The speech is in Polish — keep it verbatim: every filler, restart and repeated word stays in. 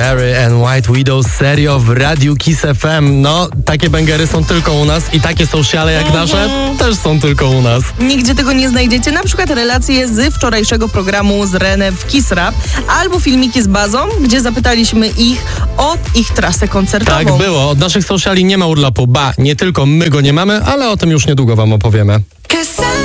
Cherry and White Widow serio w Radiu Kiss F M. No, takie bęgery są tylko u nas i takie sociale jak nasze też są tylko u nas. Nigdzie tego nie znajdziecie, na przykład relacje z wczorajszego programu z René w Kiss Rap, albo filmiki z Bazą, gdzie zapytaliśmy ich o ich trasę koncertową. Tak było, od naszych sociali nie ma urlopu, ba, nie tylko my go nie mamy, ale o tym już niedługo wam opowiemy.